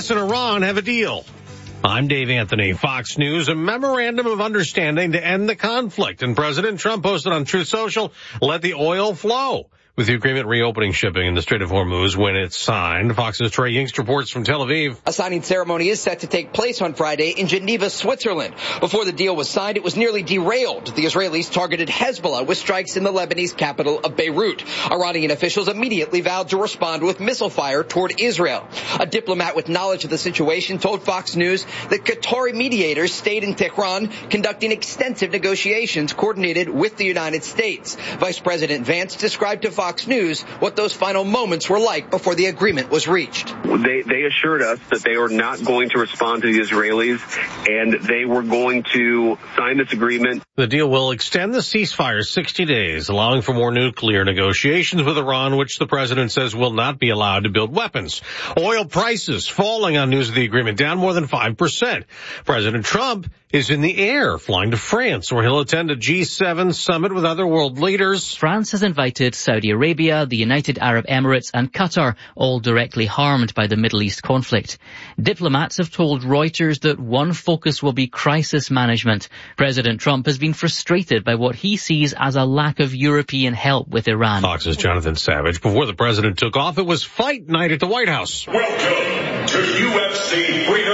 U.S. and Iran have a deal. I'm Dave Anthony, Fox News. A memorandum of understanding to end the conflict. And President Trump posted on Truth Social, let the oil flow. With the agreement reopening shipping in the Strait of Hormuz when it's signed. Fox's Trey Yingst reports from Tel Aviv. A signing ceremony is set to take place on Friday in Geneva, Switzerland. Before the deal was signed, it was nearly derailed. The Israelis targeted Hezbollah with strikes in the Lebanese capital of Beirut. Iranian officials immediately vowed to respond with missile fire toward Israel. A diplomat with knowledge of the situation told Fox News that Qatari mediators stayed in Tehran conducting extensive negotiations coordinated with the United States. Vice President Vance described to Fox News what those final moments were like before the agreement was reached. They assured us that they were not going to respond to the Israelis and they were going to sign this agreement. The deal will extend the ceasefire 60 days, allowing for more nuclear negotiations with Iran, which the president says will not be allowed to build weapons. Oil prices falling on news of the agreement, down more than 5%. President Trump is in the air, flying to France, where he'll attend a G7 summit with other world leaders. France has invited Saudi Arabia, the United Arab Emirates and Qatar, all directly harmed by the Middle East conflict. Diplomats have told Reuters that one focus will be crisis management. President Trump has been frustrated by what he sees as a lack of European help with Iran. Fox's Jonathan Savage. Before the president took off, it was fight night at the White House. Welcome to UFC Freedom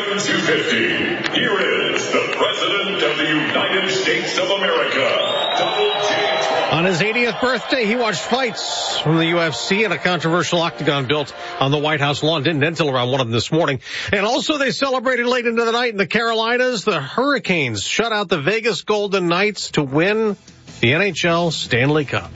250. Here is the President of the United States of America, Donald J. Trump. On his 80th birthday, he watched fights from the UFC at a controversial octagon built on the White House lawn. Didn't end until around 1 this morning. And also they celebrated late into the night in the Carolinas. The Hurricanes shut out the Vegas Golden Knights to win the NHL Stanley Cup.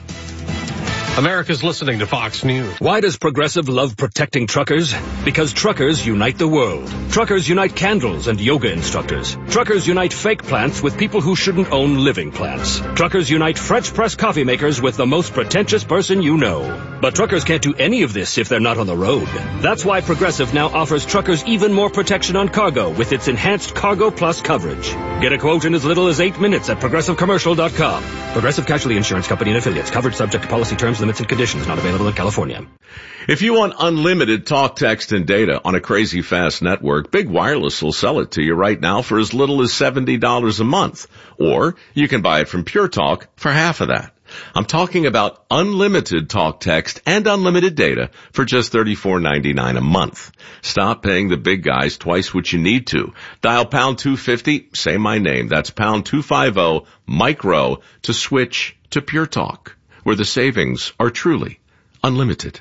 America's listening to Fox News. Why does Progressive love protecting truckers? Because truckers unite the world. Truckers unite candles and yoga instructors. Truckers unite fake plants with people who shouldn't own living plants. Truckers unite French press coffee makers with the most pretentious person you know. But truckers can't do any of this if they're not on the road. That's why Progressive now offers truckers even more protection on cargo with its enhanced Cargo Plus coverage. Get a quote in as little as 8 minutes at ProgressiveCommercial.com. Progressive Casualty Insurance Company and Affiliates. Coverage subject to policy terms, limits, and conditions. Not available in California. If you want unlimited talk, text, and data on a crazy fast network, Big Wireless will sell it to you right now for as little as $70 a month. Or you can buy it from Pure Talk for half of that. I'm talking about unlimited talk, text, and unlimited data for just $34.99 a month. Stop paying the big guys twice what you need to. Dial pound 250, say my name. That's pound 250 micro to switch to Pure Talk, where the savings are truly unlimited.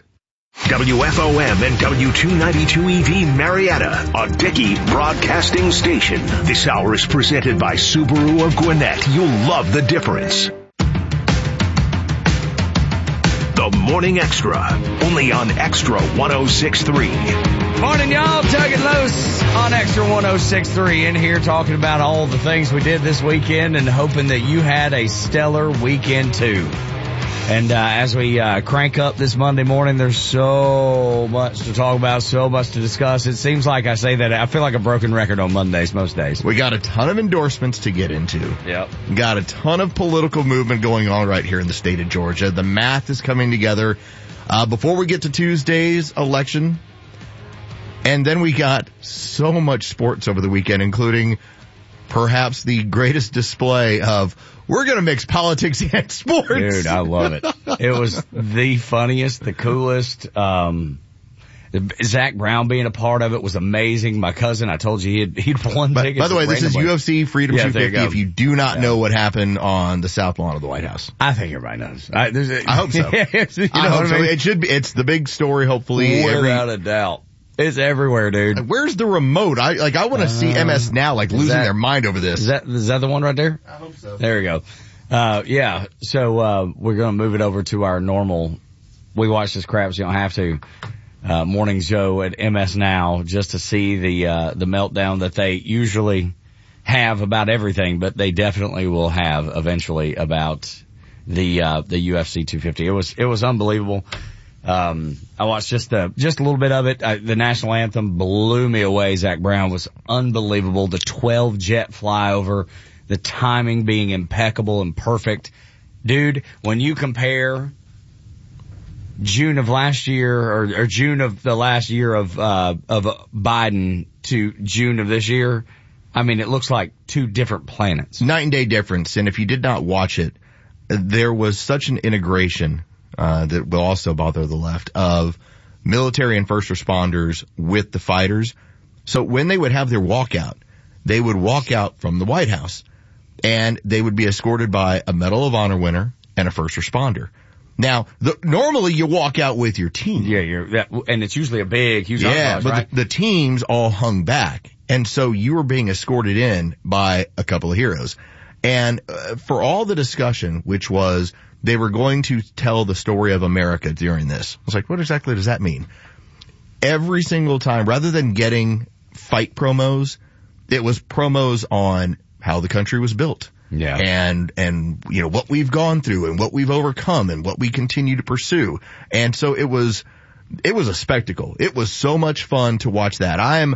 WFOM and W292EV Marietta, a Dickey broadcasting station. This hour is presented by Subaru of Gwinnett. You'll love the difference. The Morning Extra, only on Extra 106.3. Morning, y'all. Tugging loose on Extra 106.3 in here talking about all the things we did this weekend and hoping that you had a stellar weekend too. And as we crank up this Monday morning, there's so much to talk about, so much to discuss. It seems like I say that I feel like a broken record on Mondays most days. We got a ton of endorsements to get into. Yep. Got a ton of political movement going on right here in the state of Georgia. The math is coming together before we get to Tuesday's election. And then we got so much sports over the weekend, including perhaps the greatest display of we're going to mix politics and sports. Dude, I love it. It was the funniest, the coolest. Zach Brown being a part of it was amazing. My cousin, I told you he'd won tickets. By the way, this is UFC Freedom 250 if you do not know what happened on the South Lawn of the White House. I think everybody knows. I hope so. I hope so. It should be. It's the big story, hopefully. Without a doubt. It's everywhere, dude. Where's the remote? I want to see MS Now losing their mind over this. Is that the one right there? I hope so. There we go. Yeah. So, we're going to move it over to our normal, we watch this crap so you don't have to, morning show at MS Now just to see the meltdown that they usually have about everything, but they definitely will have eventually about the UFC 250. It was unbelievable. I watched just a little bit of it. The national anthem blew me away. Zach Brown was unbelievable. The 12 jet flyover, the timing being impeccable and perfect. Dude, when you compare June of last year or June of the last year of Biden to June of this year, I mean, it looks like two different planets. Night and day difference. And if you did not watch it, there was such an integration that will also bother the left of military and first responders with the fighters. So when they would have their walkout, they would walk out from the White House and they would be escorted by a Medal of Honor winner and a first responder. Now, normally you walk out with your team. Yeah, and it's usually a big, huge entourage, but right? the teams all hung back. And so you were being escorted in by a couple of heroes. And for all the discussion, which was they were going to tell the story of America during this, I was like, what exactly does that mean? Every single time, rather than getting fight promos, it was promos on how the country was built. Yeah. And, you know, what we've gone through and what we've overcome and what we continue to pursue. And so it was a spectacle. It was so much fun to watch that.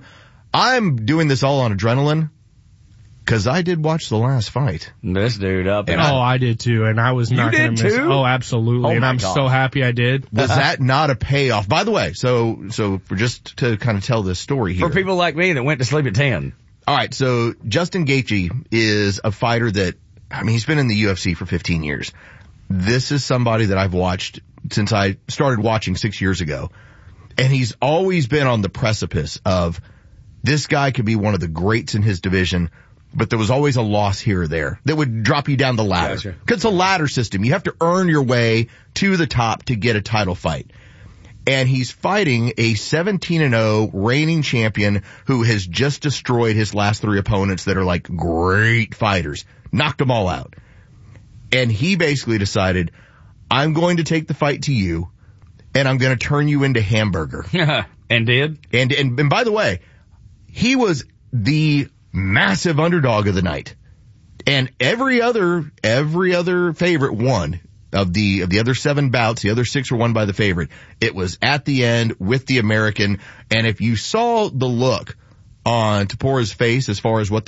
I'm doing this all on adrenaline because I did watch the last fight. This dude up. And I did too. And I was not going to miss. Oh, absolutely. Oh, and I'm God. so happy I did. Was that not a payoff? By the way, so for just to kind of tell this story here. For people like me that went to sleep at 10. All right, so Justin Gaethje is a fighter that, I mean, he's been in the UFC for 15 years. This is somebody that I've watched since I started watching 6 years ago. And he's always been on the precipice of this guy could be one of the greats in his division, but there was always a loss here or there that would drop you down the ladder. Gotcha. Because it's a ladder system. You have to earn your way to the top to get a title fight. And he's fighting a 17-0 reigning champion who has just destroyed his last three opponents that are like great fighters. Knocked them all out. And he basically decided, I'm going to take the fight to you, and I'm going to turn you into hamburger. And did? And by the way, he was the massive underdog of the night. And every other favorite won. Of the other 7 bouts, the other 6 were won by the favorite. It was at the end with the American. And if you saw the look on Topuria's face as far as what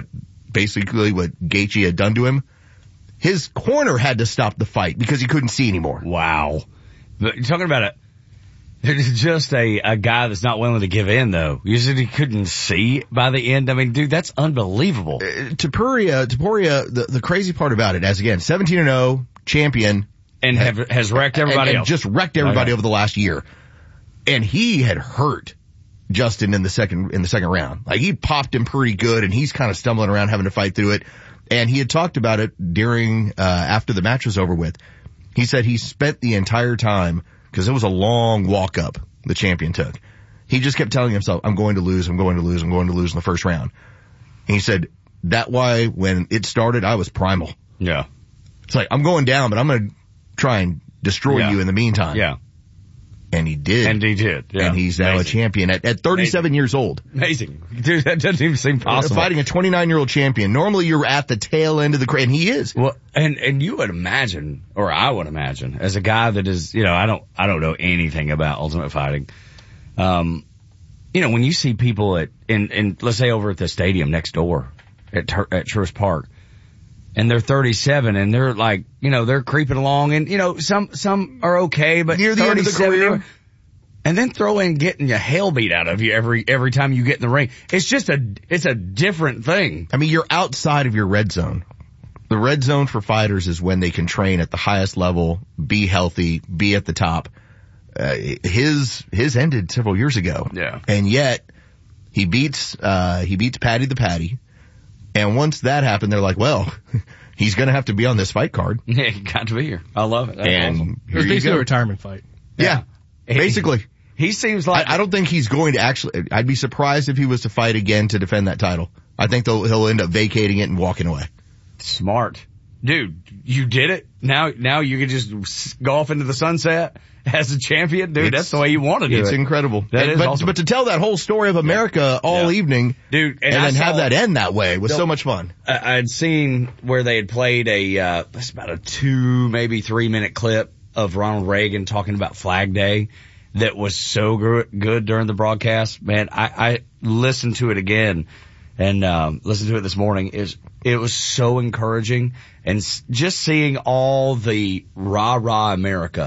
Gaethje had done to him, his corner had to stop the fight because he couldn't see anymore. Wow. But you're talking about just a guy that's not willing to give in, though. You said he couldn't see by the end. I mean, dude, that's unbelievable. Topuria, the crazy part about it, as again, 17-0 champion. And has wrecked everybody and else. Just wrecked everybody over the last year. And he had hurt Justin in the second round. Like, he popped him pretty good, and he's kind of stumbling around having to fight through it. And he had talked about it during, after the match was over with. He said he spent the entire time, because it was a long walk up the champion took. He just kept telling himself, I'm going to lose in the first round. And he said, that why when it started, I was primal. Yeah. It's like, I'm going down, but I'm going to try and destroy you in the meantime. Yeah. And he did. Yeah. And he's now a champion at 37 years old. Amazing. Dude, that doesn't even seem possible. Fighting a 29-year-old champion. Normally you're at the tail end of the and he is. Well, and you would imagine, or I would imagine, as a guy that is, you know, I don't know anything about Ultimate Fighting. You know, when you see people in let's say over at the stadium next door at Truist Park, and they're 37 and they're like, you know, they're creeping along and, you know, some are okay, but near the end of the career. And then throw in getting your hell beat out of you every time you get in the ring. It's just it's a different thing. I mean, you're outside of your red zone. The red zone for fighters is when they can train at the highest level, be healthy, be at the top. His ended several years ago. Yeah. And yet he beats Paddy the Paddy. And once that happened, they're like, well, he's going to have to be on this fight card. Yeah, he got to be here. I love it. That's awesome. It was basically a retirement fight. Yeah. Basically. He seems like... I don't think he's going to actually... I'd be surprised if he was to fight again to defend that title. I think he'll end up vacating it and walking away. Smart. Dude, you did it. Now you can just go off into the sunset as a champion. Dude, that's the way you want to do it. It's incredible. Awesome. But to tell that whole story of America all evening, dude, and then have that end that way was so much fun. I'd seen where they had played it's about a 2, maybe 3 minute clip of Ronald Reagan talking about Flag Day that was so good during the broadcast. Man, I listened to it again and listened to it this morning. It was so encouraging, and just seeing all the rah-rah America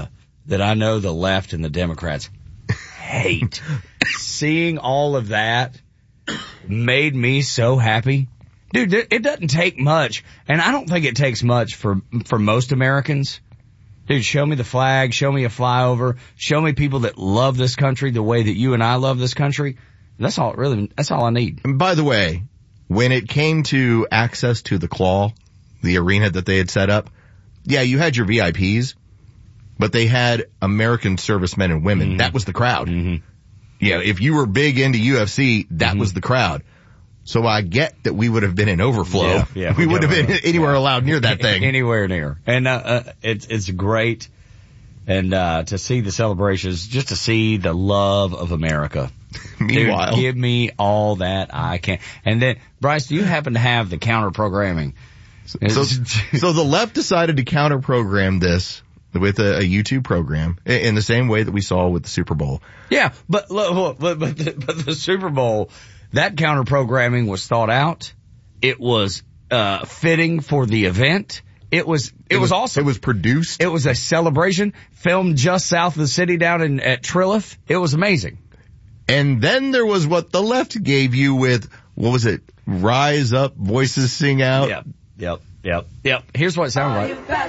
that I know the left and the Democrats hate. Seeing all of that made me so happy. Dude, it doesn't take much, and I don't think it takes much for most Americans. Dude, show me the flag, show me a flyover, show me people that love this country the way that you and I love this country. That's all I need. And by the way, when it came to access to the Claw, the arena that they had set up, yeah, you had your VIPs, but they had American servicemen and women. Mm-hmm. That was the crowd. Mm-hmm. Yeah, if you were big into UFC, that was the crowd. So I get that we would have been in overflow. Yeah, we wouldn't have been anywhere allowed near that thing. Anywhere near. And it's great. And to see the celebrations, just to see the love of America. Meanwhile, dude, give me all that I can. And then, Bryce, do you happen to have the counter programming? So the left decided to counter program this with a YouTube program in the same way that we saw with the Super Bowl. Yeah, but the Super Bowl, that counter programming was thought out. It was fitting for the event. It was awesome. It was produced. It was a celebration filmed just south of the city down at Trilliff. It was amazing. And then there was what the left gave you with, what was it? Rise up, voices sing out. Yep. Here's what it sounded like.